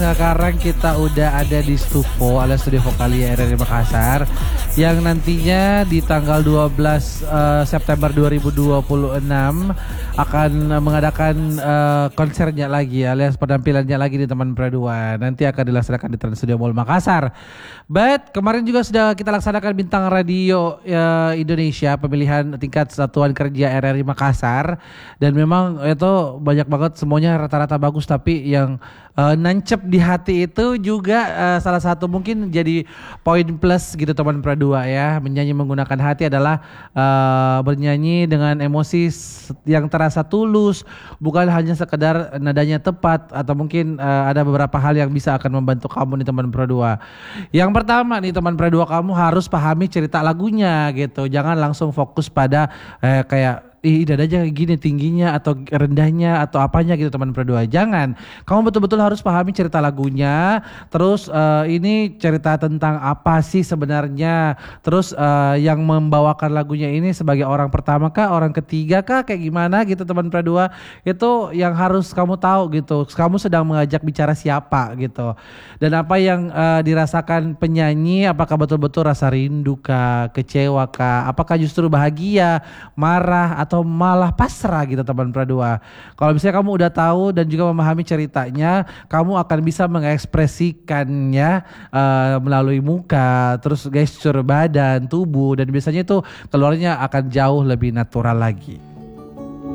Sekarang kita udah ada di Stufo alias Studio Vokalia RRI Makassar yang nantinya di tanggal 12 September 2026 akan mengadakan konsernya lagi alias penampilannya lagi di Taman Pradua. Nanti akan dilaksanakan di Trans Studio Mall Makassar. But kemarin juga sudah kita laksanakan Bintang Radio Indonesia pemilihan tingkat Satuan Kerja RRI Makassar, dan memang itu banyak banget, semuanya rata-rata bagus, tapi yang nancep di hati itu juga salah satu mungkin jadi poin plus gitu Taman Pradua ya. Menyanyi menggunakan hati adalah bernyanyi dengan emosi yang terasa tulus, bukan hanya sekedar nadanya tepat, atau mungkin ada beberapa hal yang bisa akan membantu kamu nih Taman Pradua. Yang pertama nih Taman Pradua, kamu harus pahami cerita lagunya gitu. Jangan langsung fokus pada kayak dadanya gini tingginya atau rendahnya atau apanya gitu Taman Pradua. Jangan. Kamu betul-betul harus pahami cerita lagunya. Terus ini cerita tentang apa sih sebenarnya. Terus yang membawakan lagunya ini sebagai orang pertama kah, orang ketiga kah, kayak gimana gitu Taman Pradua. Itu yang harus kamu tahu gitu. Kamu sedang mengajak bicara siapa gitu. Dan apa yang dirasakan penyanyi, apakah betul-betul rasa rindu kah, kecewa kah, apakah justru bahagia, marah, atau malah pasrah gitu Taman Pradua. Kalau misalnya kamu udah tahu dan juga memahami ceritanya, kamu akan bisa mengekspresikannya melalui muka, terus gestur badan, tubuh, dan biasanya itu keluarnya akan jauh lebih natural lagi.